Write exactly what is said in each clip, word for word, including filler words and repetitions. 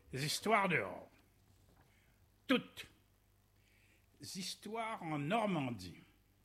Les histoires dehors. Toutes. Les histoires en Normandie.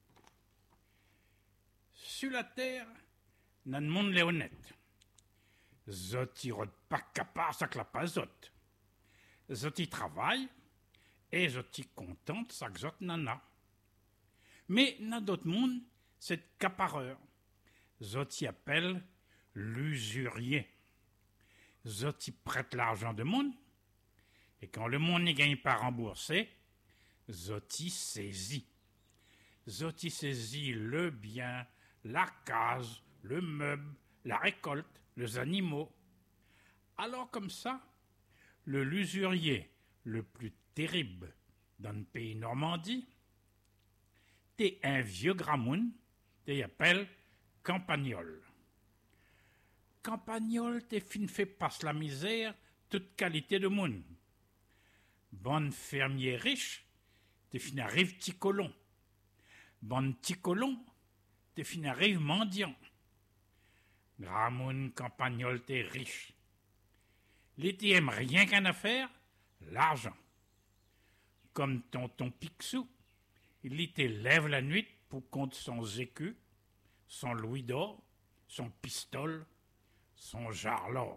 Sur la terre, nan monde les honnête. Zot y rod pas capable ça que la pas zot. Zot y travaille et zot y contente ça que zot nana. Mais nan d'autres monde, c'est capareur. Zot y appelle l'usurier. Zot y prête l'argent de monde, et quand le monde n'y gagne pas remboursé, zot y saisit. Zot y saisit le bien, la case, le meuble, la récolte, les animaux. Alors comme ça, le l'usurier le plus terrible dans le pays Normandie, t'es un vieux gramoun, t'es appelle Campagnol. Campagnol t'es fin fait passe la misère, toute qualité de monde. Bonne fermier riche, t'es fin arrive petit colon. Bonne petit colon, t'es fin arrive mendiant. Gramoun Campagnol t'es riche. L'été aime rien qu'une affaire, l'argent. Comme tonton Picsou, il était lève la nuit pour compte son écu, son louis d'or, son pistole, son jarlor.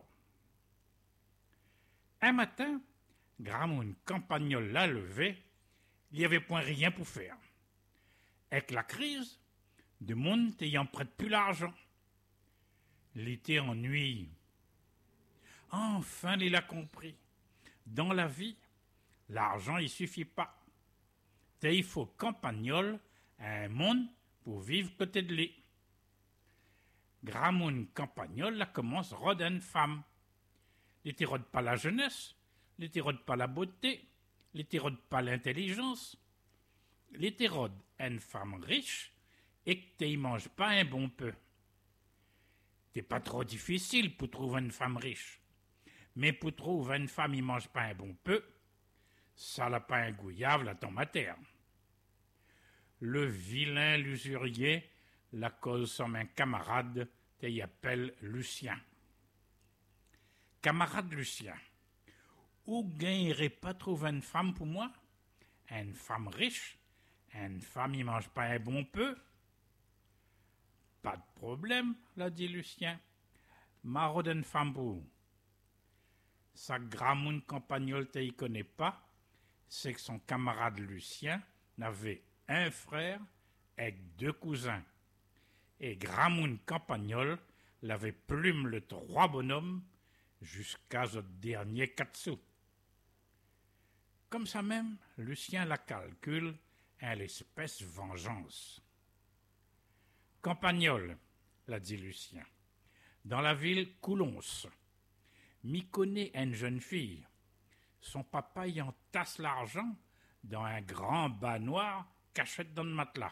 Un matin, Gramoun Campagnol l'a levé, il n'y avait point rien pour faire. Avec la crise, de monde ayant prête plus l'argent. L'été ennui. Enfin, il a compris. Dans la vie, l'argent, il suffit pas. Il faut Campagnol à un monde pour vivre côté de lui. Gramoun Campagnol la commence rôde une femme. Il rôde pas la jeunesse, il rôde pas la beauté, il rôde pas l'intelligence. Il rôde une femme riche et que tu mange pas un bon peu. C'est pas trop difficile pour trouver une femme riche. Mais pour trouver une femme qui mange pas un bon peu, ça n'a pas un gouillable à ton mater. Le vilain l'usurier la cause comme un camarade qu'il appelle Lucien. Camarade Lucien, où gagnerait pas trouver une femme pour moi? Une femme riche? Une femme qui mange pas un bon peu? Pas de problème, l'a dit Lucien. Maraude une femme pour. Sa Gramoun Campagnol te y connaît pas, c'est que son camarade Lucien n'avait un frère avec deux cousins. Et Gramoun Campagnol l'avait plume le trois bonhommes jusqu'à ce dernier quatre sous. Comme ça même, Lucien la calcule à l'espèce vengeance. Campagnol, l'a dit Lucien, dans la ville Coulons, m'y connaît une jeune fille. Son papa y entasse l'argent dans un grand bas noir cachette dans le matelas.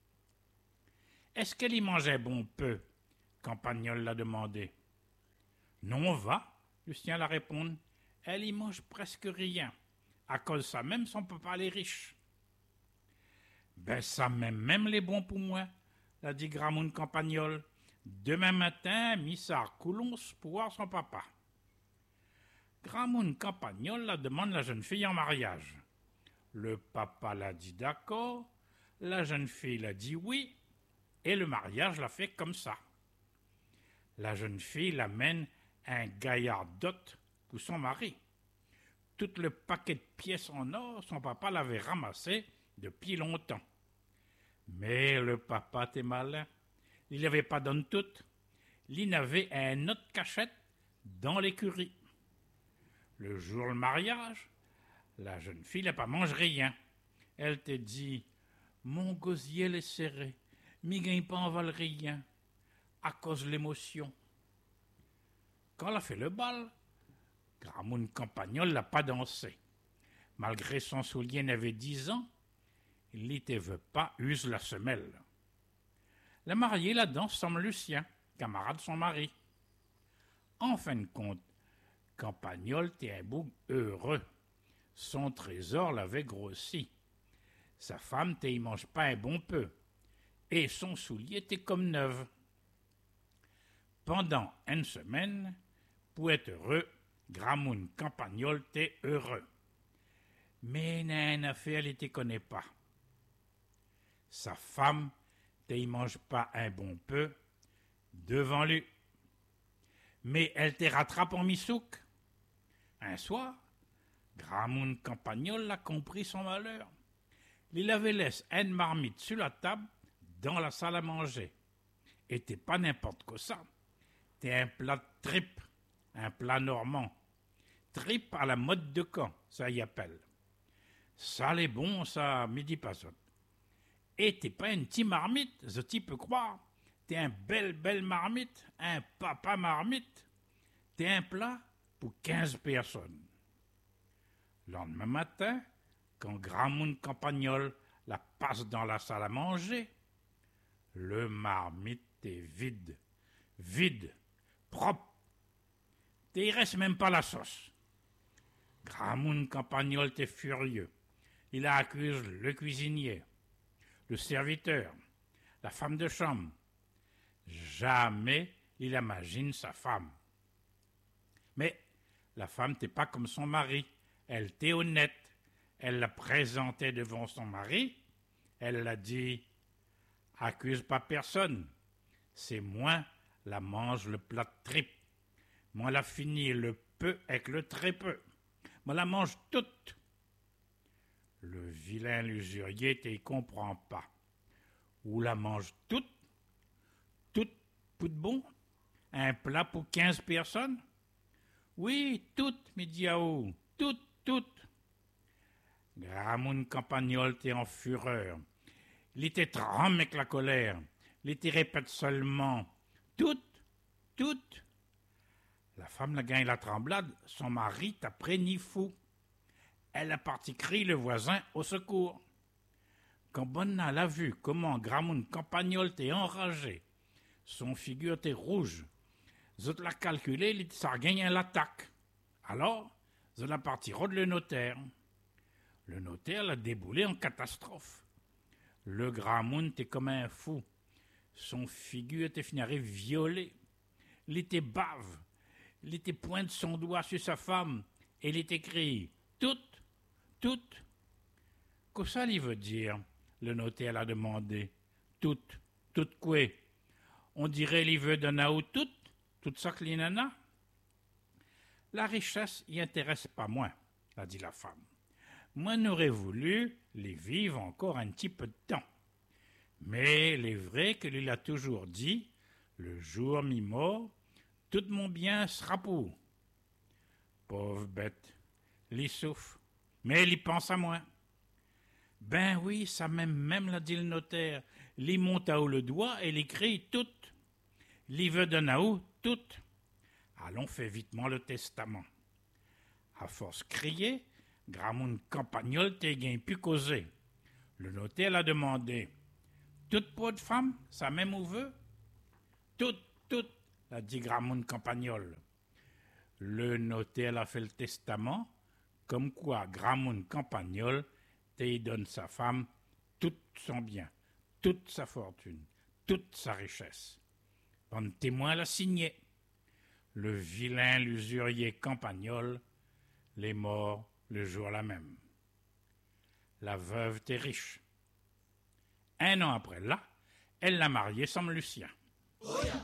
Est-ce qu'elle y mangeait bon peu? Campagnol l'a demandé. Non, va, Lucien l'a répondu. Elle y mange presque rien. À cause de ça même, son papa est riche. Ben ça même, même les bons pour moi, l'a dit Gramoun Campagnol. Demain matin, Missard Coulons pour voir son papa. Gramoun Campagnol la demande la jeune fille en mariage. Le papa l'a dit d'accord, la jeune fille l'a dit oui, et le mariage l'a fait comme ça. La jeune fille l'amène un gaillard dot pour son mari. Tout le paquet de pièces en or, son papa l'avait ramassé depuis longtemps. Mais le papa était malin. Il n'avait pas donné tout. Il n'avait un autre cachette dans l'écurie. Le jour du mariage, la jeune fille n'a pas mangé rien. Elle te dit, mon gosier est serré, mi gagne pas en val rien, à cause de l'émotion. Quand elle a fait le bal, Gramoun Campagnol n'a pas dansé. Malgré son soulier n'avait dix ans, il n'était veut pas use la semelle. La mariée la danse comme Lucien, camarade de son mari. En fin de compte, Campagnol était un bout heureux. Son trésor l'avait grossi. Sa femme ne y mange pas un bon peu. Et son soulier était comme neuf. Pendant une semaine, pour être heureux, Gramoun Campagnol t'es heureux. Mais n'a une affaire, il te connaît pas. Sa femme, t'y mange pas un bon peu devant lui. Mais elle te rattrape en misouk. Un soir, Gramoun Campagnol a compris son malheur. Il avait laissé une marmite sur la table dans la salle à manger. Et t'es pas n'importe quoi ça. T'es un plat de tripe, un plat normand. Tripe à la mode de Caen, ça y appelle. Ça l'est bon, ça, midi pas ça. Et t'es pas une petite marmite, je t'y peux croire. T'es un belle, belle marmite, un papa marmite. T'es un plat pour quinze personnes. Le lendemain matin, quand Gramoun Campagnol la passe dans la salle à manger, le marmite est vide, vide, propre. Il reste même pas la sauce. Gramoun Campagnol est furieux. Il accuse le cuisinier, le serviteur, la femme de chambre. Jamais il imagine sa femme. Mais la femme n'est pas comme son mari. Elle était honnête. Elle l'a présenté devant son mari. Elle l'a dit, accuse pas personne. C'est moi la mange le plat de tripe. Moi la finis le peu avec le très peu. Moi la mange toute. Le vilain l'usurier ne comprend pas. Ou la mange toute, toute pour de bon. Un plat pour quinze personnes. Oui, toute, Midiaou, toute, toute. Gramoun Campagnol était en fureur. Il était trempe avec la colère. Il était répète seulement toute, toute. La femme la gagne la tremblade, son mari t'a pris ni fou. Elle a parti crier le voisin au secours. Quand Bonna l'a vu comment Gramoun Campagnol était enragé, son figure était rouge. Je l'a calculé, il s'est gagné l'attaque. Alors, je l'ai parti rôde le notaire. Le notaire l'a déboulé en catastrophe. Le Gramoun était comme un fou. Son figure était finarée violée. Il était bave. Il était pointe son doigt sur sa femme. Et il était crié « Toute, toute ». Qu'est-ce que ça lui veut dire? Le notaire l'a demandé. « Toute, toute quoi? On dirait qu'il veut donner à toute, toute ça que l'inana ?» La richesse y intéresse pas moins, a dit la femme. Moi n'aurais voulu les vivre encore un petit peu de temps. Mais il est vrai que lui a toujours dit, le jour mi-mort, tout mon bien sera pour. Pauvre bête, il souffre, mais il y pense à moi. Ben oui, ça même, même l'a dit le notaire. Il monte à haut le doigt et il crie tout. Il veut donner à haut tout. Allons, fais vitement le testament. À force crier, Gramoun Campagnol t'es gain pu causer. Le notaire l'a demandé. Toute peau de femme, ça même ou veut? Toute, toute, l'a dit Gramoun Campagnol. Le notaire l'a fait le testament, comme quoi Gramoun Campagnol te donne sa femme tout son bien, toute sa fortune, toute sa richesse. Bon témoin l'a signé. Le vilain l'usurier Campagnol l'est mort le jour-là même. La veuve était riche. Un an après là, elle l'a marié sans Lucien. Oh yeah.